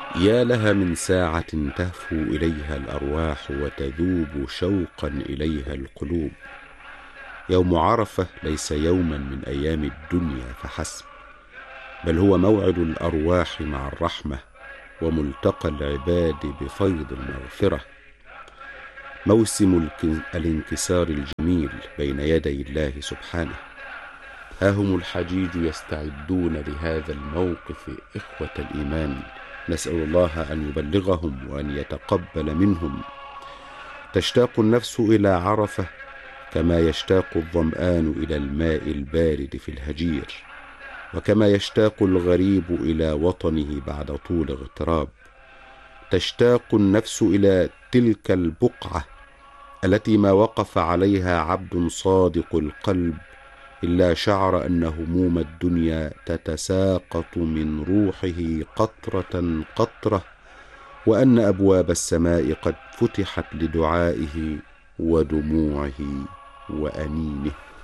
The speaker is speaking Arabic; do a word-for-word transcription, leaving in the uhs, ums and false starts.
يا لها من ساعة تهفو إليها الأرواح وتذوب شوقا إليها القلوب. يوم عرفة ليس يوما من أيام الدنيا فحسب، بل هو موعد الأرواح مع الرحمة وملتقى العباد بفيض المغفرة، موسم الانكسار الجميل بين يدي الله سبحانه. ها هم الحجيج يستعدون لهذا الموقف إخوة الإيمان، نسأل الله أن يبلغهم وأن يتقبل منهم. تشتاق النفس إلى عرفة كما يشتاق الظمآن إلى الماء البارد في الهجير، وكما يشتاق الغريب إلى وطنه بعد طول اغتراب. تشتاق النفس إلى تلك البقعة التي ما وقف عليها عبد صادق القلب إلا شعر أن هموم الدنيا تتساقط من روحه قطرة قطرة، وأن أبواب السماء قد فتحت لدعائه ودموعه وأنينه.